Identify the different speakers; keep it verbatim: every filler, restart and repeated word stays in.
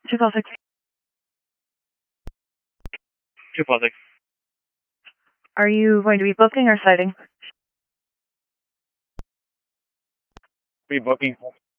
Speaker 1: Two four six.
Speaker 2: Two four six.
Speaker 1: Are you going to be booking or sighting?
Speaker 2: Rebooking.